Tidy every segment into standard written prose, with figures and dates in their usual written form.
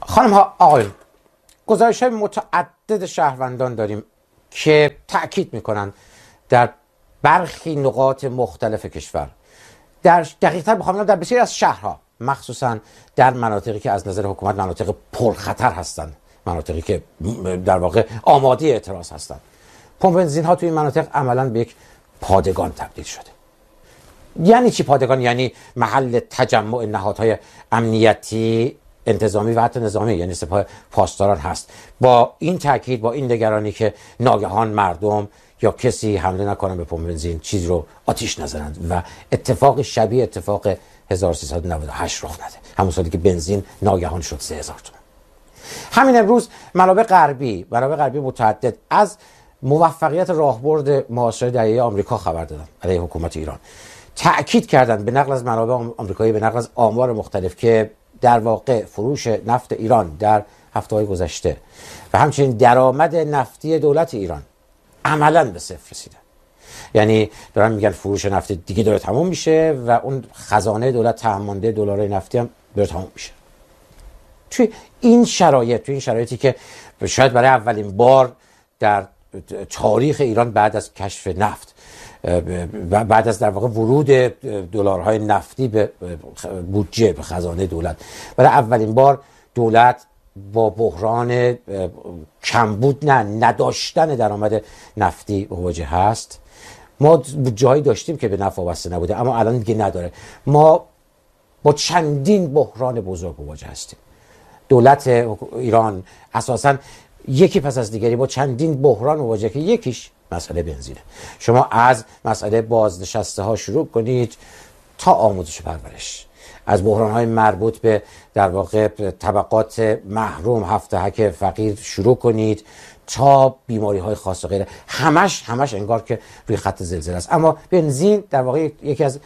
خانم ها آقایون، گزارش های متعدد شهروندان داریم که تأکید میکنن در برخی نقاط مختلف کشور، در دقیق‌تر بخوام در بسیاری از شهرها، مخصوصا در مناطقی که از نظر حکومت مناطق پرخطر هستند، مناطقی که در واقع آماده اعتراض هستند، پمپ بنزین ها توی این مناطق عملاً به یک پادگان تبدیل شده. یعنی چی پادگان؟ یعنی محل تجمع نهادهای امنیتی، انتظامی و حتی نظامی، یعنی سپاه پاسداران هست. با این تاکید، با این نگرانی که ناگهان مردم یا کسی حمله نکنن به پمپ بنزین، چیزی رو آتیش نزنند و اتفاق شبیه اتفاق 1398 رخ نده، همون سالی که بنزین ناگهان شد 3000 تومان. همین امروز منابع غربی متعدد از موفقیت راهبرد محاصره دریایی آمریکا خبر دادن علیه حکومت ایران. تأکید کردند به نقل از منابع آمریکایی، به نقل از آمار مختلف، که در واقع فروش نفت ایران در هفته‌های گذشته و همچنین درآمد نفتی دولت ایران عملاً به صفر رسیده. یعنی دارن میگن فروش نفت دیگه داره تموم میشه و اون خزانه دولت تأمین‌کننده دلارای نفتی هم داره تموم میشه. توی این شرایطی که شاید برای اولین بار در تاریخ ایران بعد از کشف نفت و بعد از در واقع ورود دلارهای نفتی به بودجه، به خزانه دولت، برای اولین بار دولت با بحران کمبود، نداشتن درآمد نفتی مواجه هست. ما جایی داشتیم که به نفت وابسته نبوده، اما الان دیگه نداره. ما با چندین بحران بزرگ مواجه هستیم. دولت ایران اساساً یکی پس از دیگری با چندین بحران مواجهه که یکیش مسئله بنزینه. شما از مسئله بازنشسته ها شروع کنید تا آموزش و پرورش، از بحران های مربوط به در واقع طبقات محروم، هفت دهک فقیر شروع کنید تا بیماری های خاص و غیره، همش انگار که روی خط زلزله است. اما بنزین در واقع یکی از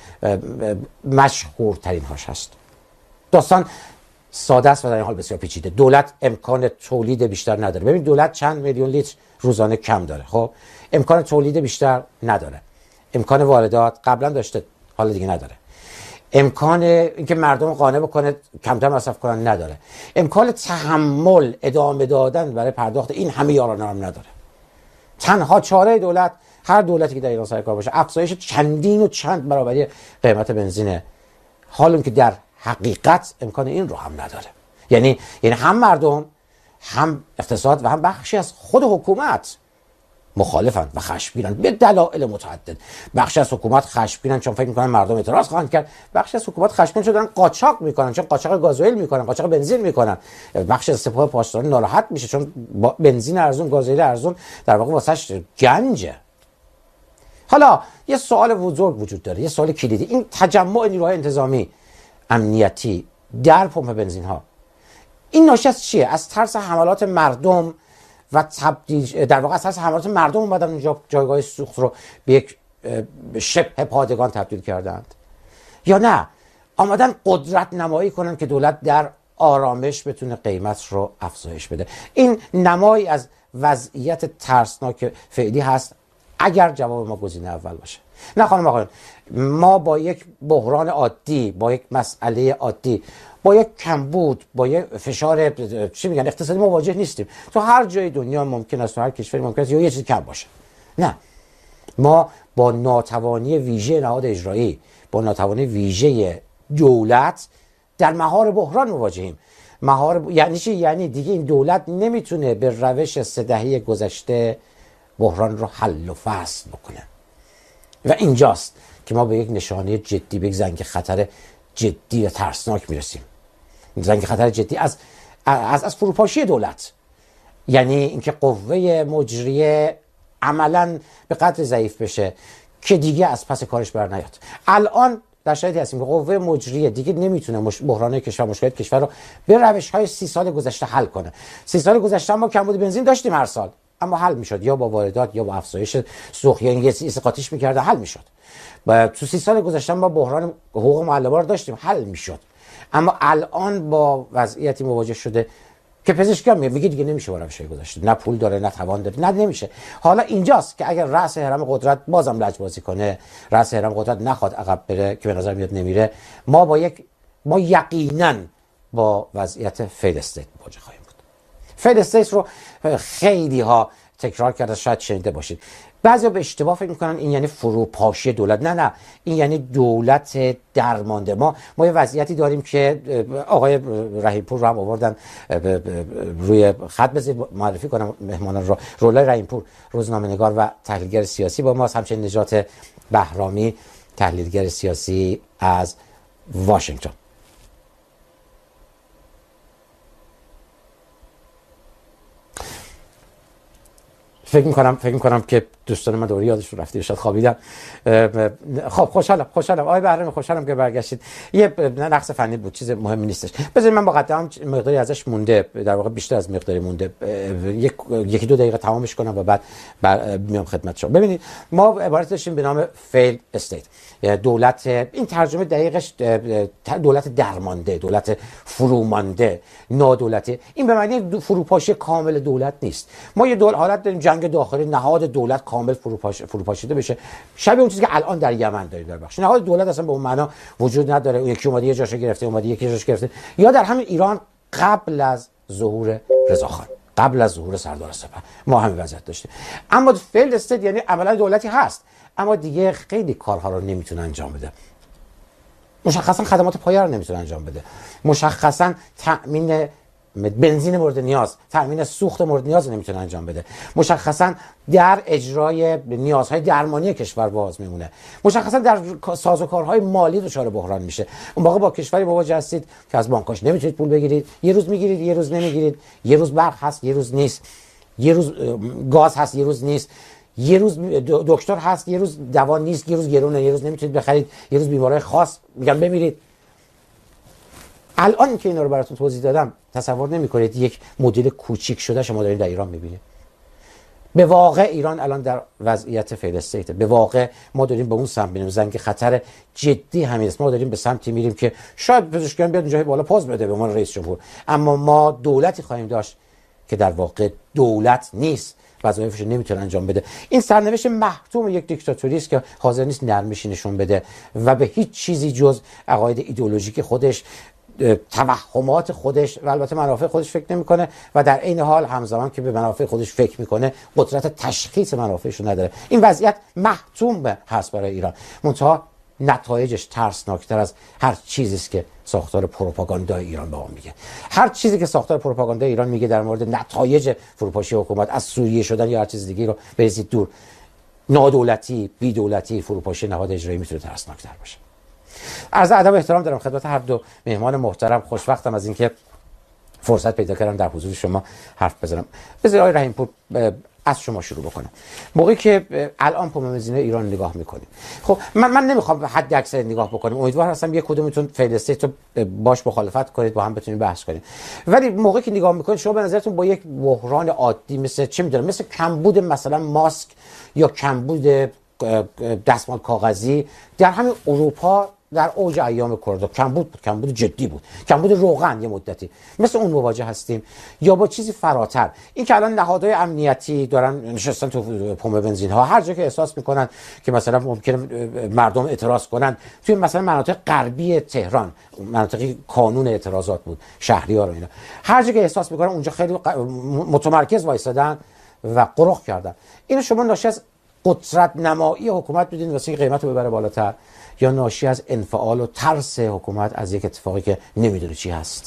مشهورترین هاش هست. داستان ساده است و در این حال بسیار پیچیده. دولت امکان تولید بیشتر نداره. ببین دولت چند میلیون لیتر روزانه کم داره، خب امکان تولید بیشتر نداره. امکان واردات قبلا داشته، حالا دیگه نداره. امکان اینکه مردم قانع بکنه کمتر مصرف کنن نداره. امکان تحمل ادامه دادن برای پرداخت این همه یارانه هم نداره. تنها چاره دولت، هر دولتی که در ایران سرکار باشه، افزایش چندین و چند برابری قیمت بنزینه، حالا که در حقیقت امکان این رو هم نداره. یعنی هم مردم، هم اقتصاد و هم بخشی از خود حکومت مخالفن و خشمگینن به دلایل متعدد. بخشی از حکومت خشمگینن چون فکر میکنن مردم اعتراض خواهند کرد. بخشی از حکومت خشمگین شدن قاچاق میکنن چون قاچاق گازوئیل میکنن، قاچاق بنزین میکنن. بخشی از سپاه پاسداران ناراحت میشه چون بنزین ارزون، گازوئیل ارزون در واقع واسش گنجه. حالا یه سوال بزرگ وجود داره، یه سوال کلیدی. این تجمع نیروهای انتظامی امنیتی در پمپ بنزین ها، این ناشی از چیه؟ از ترس حملات مردم و تبدیل در واقع از ترس حملات مردم اومدن اونجا جایگاه سوخت رو به یک شبه پادگان تبدیل کردند، یا نه آمدن قدرت نمایی کنن که دولت در آرامش بتونه قیمت رو افزایش بده؟ این نمایی از وضعیت ترسناک فعلی هست اگر جواب ما گزینه اول باشه. نه خانم آقایان، ما با یک بحران عادی، با یک مسئله عادی، با یک کمبود، با یک فشار اقتصادی مواجه نیستیم. تو هر جای دنیا ممکن است، تو هر کشوری ممکن است یه چیزی کم باشه. نه، ما با ناتوانی ویژه نهاد اجرایی، با ناتوانی ویژه دولت در مهار بحران مواجهیم. یعنی چی؟ یعنی دیگه این دولت نمیتونه به روش 3 دهه گذشته بحران رو حل و فصل بکنه. و اینجاست که ما به یک نشانه جدی، به یک زنگ خطر جدی و ترسناک میرسیم. زنگ خطر جدی از فروپاشی دولت، یعنی اینکه قوه مجریه عملاً به قدر ضعیف بشه که دیگه از پس کارش بر نیاد. الان در شرایطی هستیم که قوه مجریه دیگه نمیتونه بحران کشور، مشکلات کشور رو به روش‌های 30 سال گذشته حل کنه. 30 سال گذشته ما کمبود بنزین داشتیم هر سال، اما حل میشد یا با واردات یا با افزایش سوخت، یا یه چیز قاطیش میکرده حل میشد. و تو 30 سال گذشته ما بحران حقوق معلم‌ها رو داشتیم، حل میشد. اما الان با وضعیتی مواجه شده که پزشکان میگه دیگه نمیشه با روش‌های گذشته، نه پول داره، نه توان داره، نه نمیشه. حالا اینجاست که اگر رأس هرم قدرت بازم لجبازی کنه، رأس هرم قدرت نخواد عقب بره، که به نظر میاد نمیره، ما یقینا با وضعیت فیل استیت مواجه فیل استیت رو خیلی ها تکرار کرده، شاید شنیده باشید. بعضیا به اشتباه فکر میکنن این یعنی فروپاشی دولت. نه، این یعنی دولت درمانده. ما یه وضعیتی داریم که آقای رحیمپور رو هم آوردن روی خط. بذارید معرفی کنم مهمانان رو. رولا رحیمپور روزنامه‌نگار و تحلیلگر سیاسی با ماست، همچنین نجات بهرامی تحلیلگر سیاسی از واشنگتن. فکر میکنم که دوستان من دوباره یادشون رفته، شاید خوابیدن. خب خوشحالم آقای بهرامی، خوشحالم که برگشتید. یه نقص فنی بود، چیز مهمی نیستش. بذارید من مقدمم مقداری ازش مونده، در واقع بیشتر از مقداری مونده، یکی دو دقیقه تمامش کنم و بعد میام خدمت شما. ببینید ما عبارت داشتیم به نام فیل استیت، دولت، این ترجمه دقیقش دولت درمانده، دولت فرومانده، نادولتی. این به معنی فروپاشی کامل دولت نیست. ما یه حالت داریم جنگ داخلی، نهاد دولت کامل فروپاشیده بشه، شبیه اون چیزی که الان در یمن داریم. در بخش نهاد دولت اصلا به اون معنا وجود نداره، اون یکی اومده یه جاشو گرفته، اومده یکی جاشو گرفته. یا در همین ایران قبل از ظهور رضاخان، قبل از ظهور سردار سپه ما همین وضعیت داشتیم. اما فیلد استیت یعنی عملا دولتی هست اما دیگه خیلی کارها رو نمیتونه انجام بده. مشخصا خدمات پایه رو نمیتونه انجام بده، مشخصا تأمین بنزین مورد نیاز، تأمین سوخت مورد نیاز نمیتونه انجام بده، مشخصا در اجرای نیازهای درمانی کشور باز میمونه، مشخصا در سازوکارهای مالی دچار بحران میشه. اون موقع با کشوری مواجه هستید که از بانکاش نمیتونید پول بگیرید، یه روز میگیرید یه روز نمیگیرید، یه روز برق هست یه روز نیست، یه روز گاز هست یه روز نیست، یه روز دکتر هست یه روز دوا نیست، یه روز گرونه، یه روز نمیتونید بخرید، یه روز بیماری خاص میگن بمیرید. الان که اینا رو براتون توضیح دادم تصور نمی‌کنید یک مدل کوچیک شده شما دارید در ایران می‌بینید. به واقع ایران الان در وضعیت فیل استیت. به واقع ما داریم به اون سمت میریم، زنگ خطر جدی همین است. ما داریم به سمتی میریم که شاید پزشکیان بیاد اونجا بالا پوز بده به عنوان رئیس جمهور، اما ما دولتی خواهیم داشت که در واقع دولت نیست، وظایفش رو نمیتونه انجام بده. این سرنوشت محتوم یک دیکتاتوری است که حاضر نیست نرمشی نشون بده و به هیچ چیزی جز عقاید ایدئولوژیک خودش، توهمات خودش و البته منافع خودش فکر نمیکنه و در عین حال همزمان که به منافع خودش فکر میکنه قدرت تشخیص منافعش رو نداره. این وضعیت محتوم هست برای ایران، منتها نتایجش ترسناکتر از هر چیزی است که ساختار پروپاگاندای ایران به ما میگه. هر چیزی که ساختار پروپاگاندای ایران میگه در مورد نتایج فروپاشی حکومت، از سوریه شدن یا هر چیز دیگه رو بریزید دور. نادولتی، بی دولتی، فروپاشی نهاد اجرایی میتونه ترسناکتر باشه. عرض ادب و احترام دارم خدمت هر دو مهمان محترم. خوشوقتم از اینکه فرصت پیدا کردم در حضور شما حرف بزنم. بذارید آقای رحیمپور از شما شروع بکنم. موقعی که الان پمومزینه ایران نگاه میکنیم، خب من نمیخوام حد اکثر نگاه بکنیم، امیدوار هستم یک کدومتون فیل استیت رو باش مخالفت کنید، با هم بتونیم بحث کنیم. ولی موقعی که نگاه میکنید شما به نظرتون با یک بحران عادی مثل چه میدونم، مثل کمبود مثلا ماسک یا کمبود دستمال کاغذی در همین اروپا در اوج ایام کرونا کمبود جدی بود، کمبود روغن یه مدتی، مثل اون مواجه هستیم یا با چیزی فراتر؟ این که الان نهادهای امنیتی دارن نشستن تو پمپ بنزین ها، هر جا که احساس میکنن که مثلا ممکنه مردم اعتراض کنن، توی مثلا مناطق غربی تهران، مناطقی کانون اعتراضات بود، شهریار و اینا، هر جا که احساس میکنن اونجا خیلی متمرکز وایسادن و قرق کردن. اینو شما ناشی از قدرت نمایی حکومت بدین واسه اینکه قیمت رو ببره بالاتر، یا ناشی از انفعال و ترس حکومت از یک اتفاقی که نمیدونه چی هست؟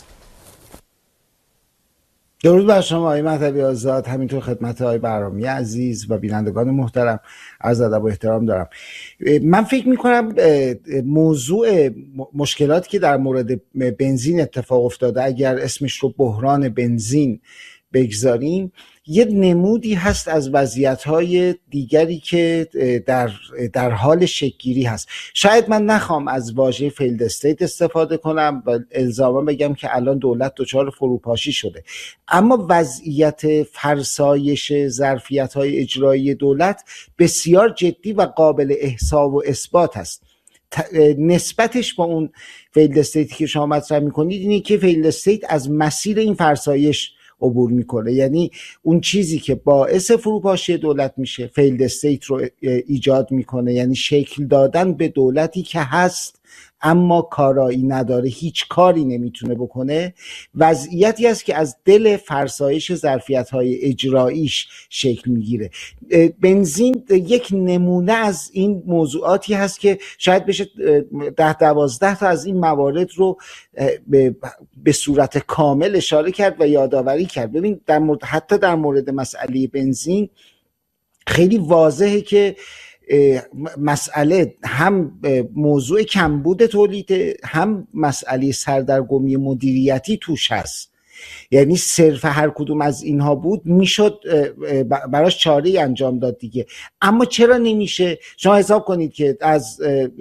درود بر شما آقای مهدوی آزاد، همینطور خدمت آقای بهرامی عزیز و بینندگان محترم عرض ادب و احترام دارم. من فکر میکنم موضوع مشکلاتی که در مورد بنزین اتفاق افتاده، اگر اسمش رو بحران بنزین بگذاریم، یه نمودی هست از وضعیت‌های دیگری که در حال شکل‌گیری هست. شاید من نخوام از واژه فیلد استیت استفاده کنم و الزاما بگم که الان دولت دچار فروپاشی شده، اما وضعیت فرسایش ظرفیت‌های اجرایی دولت بسیار جدی و قابل احصا و اثبات است. نسبتش با اون فیلد استیتی که شما مطرح می‌کنید اینه که فیلد استیت از مسیر این فرسایش عبور میکنه، یعنی اون چیزی که باعث فروپاشی دولت میشه فیلد استیت رو ایجاد میکنه، یعنی شکل دادن به دولتی که هست اما کارایی نداره، هیچ کاری نمیتونه بکنه، وضعیتی است که از دل فرسایش ظرفیت‌های اجراییش شکل میگیره. بنزین یک نمونه از این موضوعاتی هست که شاید بشه 10-12 تا از این موارد رو به صورت کامل اشاره کرد و یادآوری کرد. ببین حتی در مورد مسئله بنزین خیلی واضحه که مسئله هم موضوع کمبود تولید، هم مسئله سردرگمی مدیریتی توش هست. یعنی صرف هر کدوم از اینها بود میشد براش چاره‌ای انجام داد دیگه. اما چرا نمیشه؟ شما حساب کنید که از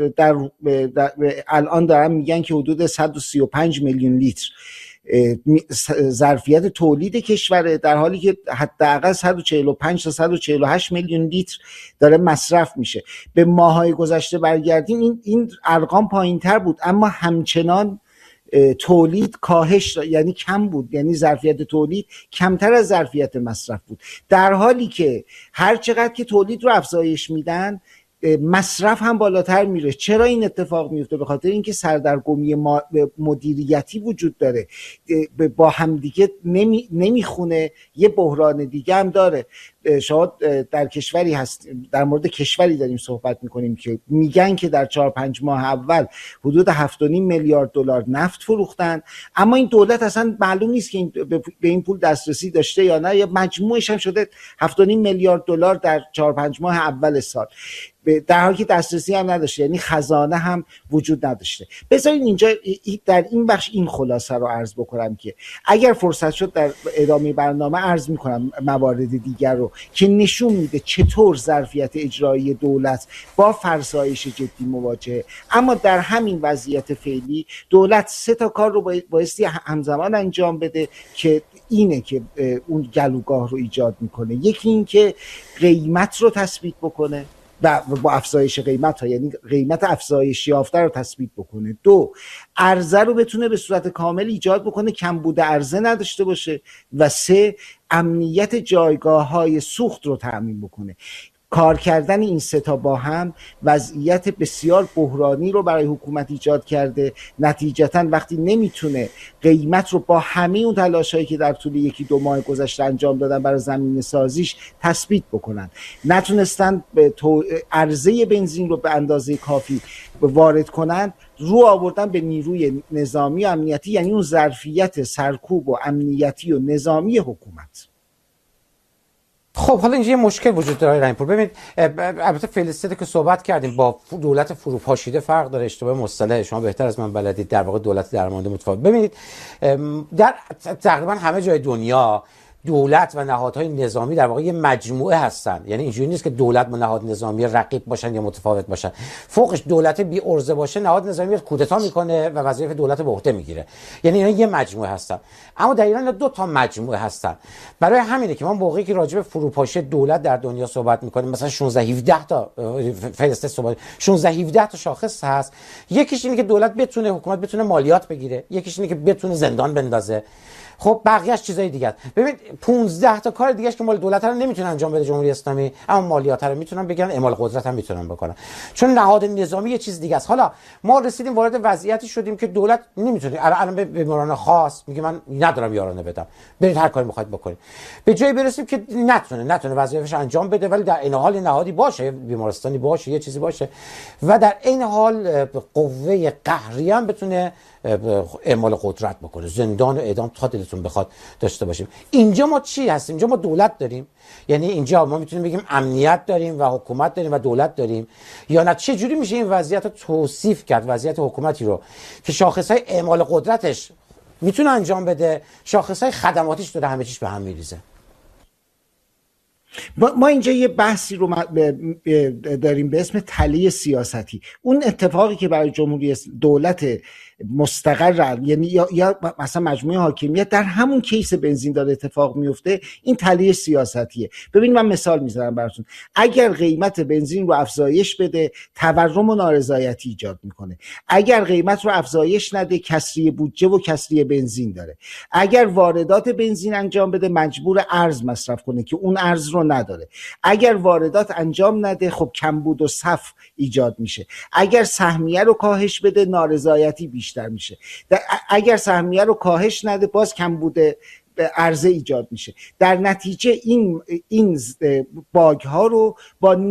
الان دارن میگن که حدود 135 میلیون لیتر ظرفیت تولید کشوره، در حالی که حداقل 145 تا 148 میلیون لیتر داره مصرف میشه. به ماهای گذشته برگردیم این ارقام پایین‌تر بود، اما همچنان تولید کاهش، یعنی کم بود، یعنی ظرفیت تولید کمتر از ظرفیت مصرف بود، در حالی که هر چقدر که تولید رو افزایش میدن مصرف هم بالاتر میره. چرا این اتفاق میفته؟ به خاطر اینکه سردرگمی مدیریتی وجود داره، با همدیگه نمیخونه. یه بحران دیگه هم داره. شما در کشوری هست، در مورد کشوری داریم صحبت میکنیم که میگن که در 4-5 ماه اول حدود 7.5 میلیارد دلار نفت فروختن، اما این دولت اصلا معلوم نیست که به این پول دسترسی داشته یا نه، یا مجموعش هم شده 7.5 میلیارد دلار در 4-5 ماه اول سال، در حالی که دسترسی هم نداشته، یعنی خزانه هم وجود نداشته. بذارین اینجا در این بخش این خلاصه رو عرض بکنم که اگر فرصت شد در ادامه برنامه عرض میکنم موارد دیگر رو که نشون میده چطور ظرفیت اجرایی دولت با فرسایش جدی مواجهه. اما در همین وضعیت فعلی دولت 3 تا کار رو بایستی همزمان انجام بده که اینه که اون گلوگاه رو ایجاد میکنه. یکی این که قیمت رو تثبیت بکنه و با افزایش قیمت ها، یعنی قیمت افزایش یافته رو تثبیت بکنه. 2، عرضه رو بتونه به صورت کامل ایجاد بکنه، کمبود عرضه نداشته باشه. و 3، امنیت جایگاه های سوخت رو تأمین بکنه. کار کردن این 3 تا با هم وضعیت بسیار بحرانی رو برای حکومت ایجاد کرده. نتیجتاً وقتی نمیتونه قیمت رو با همه اون تلاشایی که در طول 1-2 ماه گذشته انجام دادن برای زمینه سازیش تثبیت بکنن، نتونستن عرضه بنزین رو به اندازه کافی وارد کنن، رو آوردن به نیروی نظامی و امنیتی، یعنی اون ظرفیت سرکوب و امنیتی و نظامی حکومت. خب حالا اینجا یه مشکل وجود داره رحیم‌پور. ببینید البته فلسطین که صحبت کردیم با دولت فروپاشیده فرق داره، اشتباه مصطلح، شما بهتر از من بلدید. در واقع دولت درمانده متفاوت. ببینید در تقریبا همه جای دنیا دولت و نهادهای نظامی در واقع یه مجموعه هستن. یعنی اینجوری نیست که دولت و نهاد نظامی رقیب باشن یا متفاوت باشن. فوقش دولت بی عرضه باشه، نهاد نظامی کودتا میکنه و وظایف دولت به عهده میگیره. یعنی اینا یه مجموعه هستن. اما در ایران 2 تا مجموعه هستن. برای همینه که ما موقعی که راجع به فروپاشی دولت در دنیا صحبت میکنیم، مثلا 16-17 تا فلسطین صحبت 16-17 تا شاخص هست. یکیش اینه که دولت بتونه، حکومت بتونه مالیات بگیره، یکیش اینه که بتونه زندان بندازه. خب بقیه‌اش چیزای دیگه است. ببین 15 تا کار دیگه است که مال دولت رو نمیتونه انجام بده جمهوری اسلامی، اما مالیات رو میتونن بگیرن، اعمال قدرت هم میتونن بکنن، چون نهاد نظامی یه چیز دیگه است. حالا ما رسیدیم وارد وضعیتی شدیم که دولت نمیتونه الان به بیماران خاص میگه من ندارم یارانه بدم، برید هر کاری میخواید بکنید. به جایی برسیم که نتونه وظایفش انجام بده، ولی در این حال نهادی باشه، بیمارستانی باشه، یه چیزی باشه، و در این حال قوه قهری هم بتونه اعمال قدرت بکنه، زندان و اعدام تا دلتون بخواد داشته باشیم. اینجا ما چی هستیم؟ اینجا ما دولت داریم، یعنی اینجا ما میتونیم بگیم امنیت داریم و حکومت داریم و دولت داریم، یا نه چه جوری میشه این وضعیت رو توصیف کرد؟ وضعیت حکومتی رو که شاخصهای اعمال قدرتش میتونه انجام بده، شاخصهای خدماتیش داره همه چیش به هم میریزه. ما اینجا یه بحثی رو داریم به اسم تله سیاستی. اون اتفاقی که برای دولت مستقر، یعنی یا مثلا مجموعه حاکمیت در همون کیس بنزین داره اتفاق میفته، این تله سیاستیه. ببینید من مثال میزنم براتون. اگر قیمت بنزین رو افزایش بده، تورم و نارضایتی ایجاد میکنه. اگر قیمت رو افزایش نده، کسری بودجه و کسری بنزین داره. اگر واردات بنزین انجام بده، مجبور ارز مصرف کنه که اون ارز رو نداره. اگر واردات انجام نده، خب کمبود و صف ایجاد میشه. اگر سهمیه رو کاهش بده، نارضایتی بیشتر میشه. اگر سهمیه رو کاهش نده، باز کمبود عرضه ایجاد میشه. در نتیجه این باگ ها رو با